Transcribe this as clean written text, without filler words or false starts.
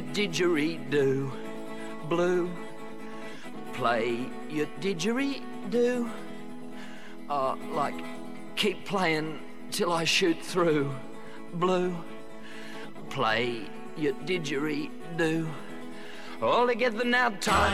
didgeridoo. Blue, play your didgeridoo. Like, keep playing till I shoot through. Blue, play your didgeridoo. All together now, time.